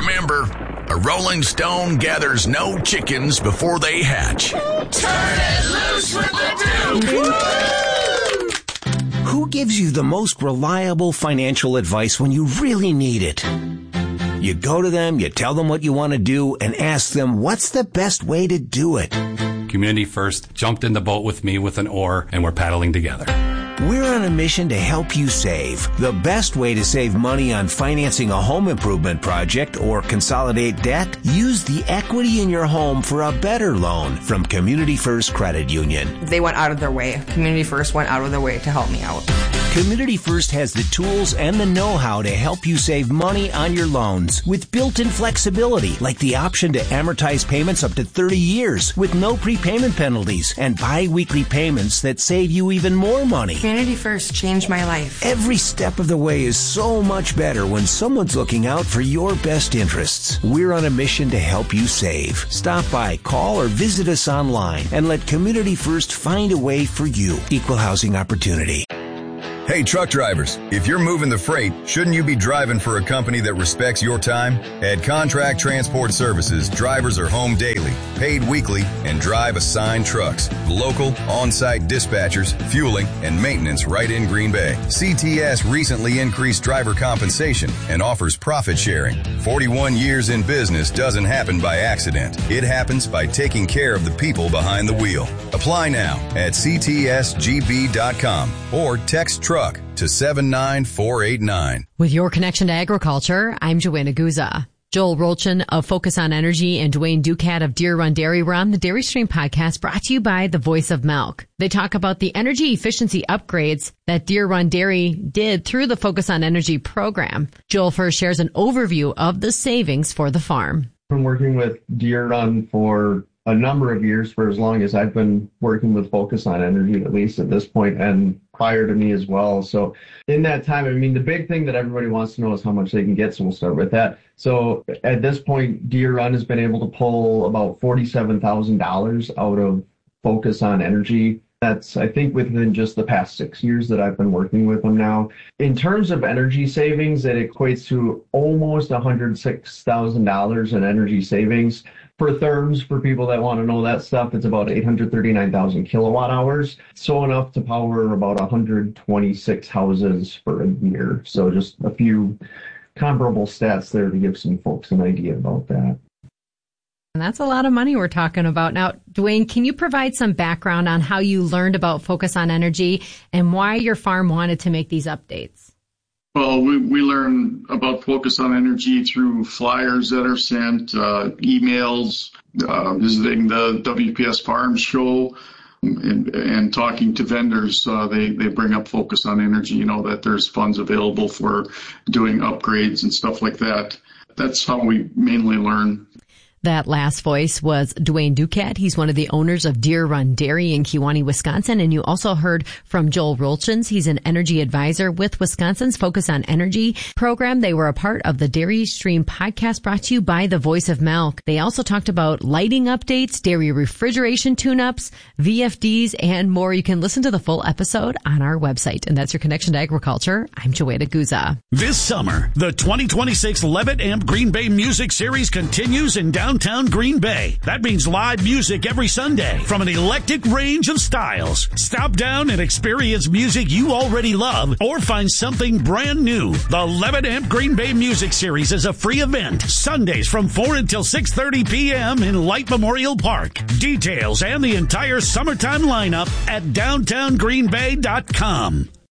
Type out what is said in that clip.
Remember, a rolling stone gathers no chickens before they hatch. Turn it loose with the Duke! Who gives you the most reliable financial advice when you really need it? You go to them, you tell them what you want to do, and ask them what's the best way to do it. Community First jumped in the boat with me with an oar, and we're paddling together. We're on a mission to help you save. The best way to save money on financing a home improvement project or consolidate debt? Use the equity in your home for a better loan from Community First Credit Union. They went out of their way. Community First went out of their way to help me out. Community First has the tools and the know-how to help you save money on your loans with built-in flexibility, like the option to amortize payments up to 30 years with no prepayment penalties and bi-weekly payments that save you even more money. Community First changed my life. Every step of the way is so much better when someone's looking out for your best interests. We're on a mission to help you save. Stop by, call, or visit us online and let Community First find a way for you. Equal housing opportunity. Hey, truck drivers, if you're moving the freight, shouldn't you be driving for a company that respects your time? At Contract Transport Services, drivers are home daily, paid weekly, and drive assigned trucks. Local, on-site dispatchers, fueling, and maintenance right in Green Bay. CTS recently increased driver compensation and offers profit sharing. 41 years in business doesn't happen by accident. It happens by taking care of the people behind the wheel. Apply now at ctsgb.com or text truck to 79489. With your connection to agriculture, I'm Joanna Guza. Joel Rolchin of Focus on Energy and Dwayne Ducat of Deer Run Dairy were on the Dairy Stream podcast brought to you by The Voice of Milk. They talk about the energy efficiency upgrades that Deer Run Dairy did through the Focus on Energy program. Joel first shares an overview of the savings for the farm. I've been working with Deer Run for a number of years, for as long as I've been working with Focus on Energy, at least at this point, and prior to me as well. So in that time, I mean, the big thing that everybody wants to know is how much they can get. So we'll start with that. So at this point, Deer Run has been able to pull about $47,000 out of Focus on Energy. That's, I think, within just the past 6 years that I've been working with them now. In terms of energy savings, it equates to almost $106,000 in energy savings. For therms, for people that want to know that stuff, it's about 839,000 kilowatt hours. So enough to power about 126 houses for a year. So just a few comparable stats there to give some folks an idea about that. And that's a lot of money we're talking about. Now, Dwayne, can you provide some background on how you learned about Focus on Energy and why your farm wanted to make these updates? Well, we learn about Focus on Energy through flyers that are sent, emails, visiting the WPS Farm Show, and talking to vendors. They bring up Focus on Energy, that there's funds available for doing upgrades and stuff like that. That's how we mainly learn. That last voice was Dwayne Ducat. He's one of the owners of Deer Run Dairy in Kewanee, Wisconsin. And you also heard from Joel Rolchins. He's an energy advisor with Wisconsin's Focus on Energy program. They were a part of the Dairy Stream podcast brought to you by The Voice of Milk. They also talked about lighting updates, dairy refrigeration tune-ups, VFDs, and more. You can listen to the full episode on our website. And that's your connection to agriculture. I'm Joanna Guza. This summer, the 2026 Levitt Amp Green Bay Music Series continues in downtown Green Bay. That means live music every Sunday from an eclectic range of styles. Stop down and experience music you already love or find something brand new. The Levitt Amp Green Bay Music Series is a free event. Sundays from 4 until 6:30 p.m. in Light Memorial Park. Details and the entire summertime lineup at downtowngreenbay.com.